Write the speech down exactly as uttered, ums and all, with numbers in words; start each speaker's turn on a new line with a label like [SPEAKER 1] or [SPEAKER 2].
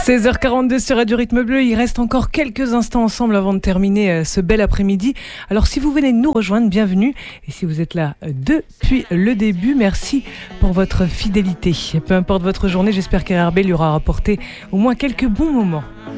[SPEAKER 1] seize heures quarante-deux sur Radio Rythme Bleu, il reste encore quelques instants ensemble avant de terminer ce bel après-midi. Alors si vous venez de nous rejoindre, bienvenue. Et si vous êtes là depuis le début, merci pour votre fidélité. Peu importe votre journée, j'espère qu'R R B lui aura rapporté au moins quelques bons moments.